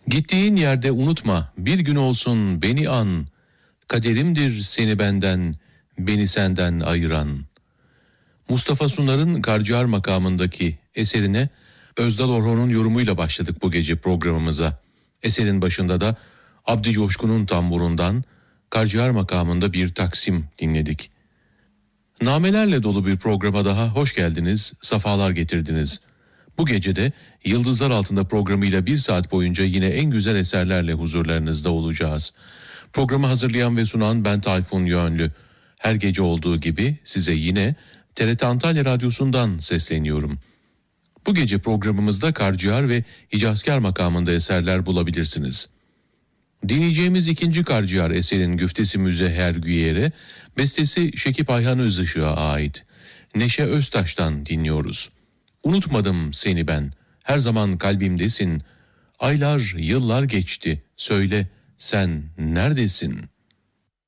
Gittiğin yerde unutma, bir gün olsun beni an. Kaderimdir seni benden, beni senden ayıran. Mustafa Sunar'ın Karciğer makamındaki eserine Özdal Orhon'un yorumuyla başladık bu gece programımıza. Eserin başında da Abdi Coşkun'un tamburundan Karciğer makamında bir taksim dinledik. Namelerle dolu bir programa daha hoş geldiniz, safalar getirdiniz. Bu gece de Yıldızlar Altında programıyla 1 saat boyunca yine en güzel eserlerle huzurlarınızda olacağız. Programı hazırlayan ve sunan ben Tayfun Yönlü. Her gece olduğu gibi size yine TRT Antalya Radyosu'ndan sesleniyorum. Bu gece programımızda Karciğer ve Hicazkar makamında eserler bulabilirsiniz. Dinleyeceğimiz ikinci Karciğer eserin güftesi Müzehher Güyer'e, bestesi Şekip Ayhan Özışık'a ait. Neşe Öztaş'tan dinliyoruz. Unutmadım seni ben, her zaman kalbimdesin. Aylar, yıllar geçti, söyle sen neredesin?''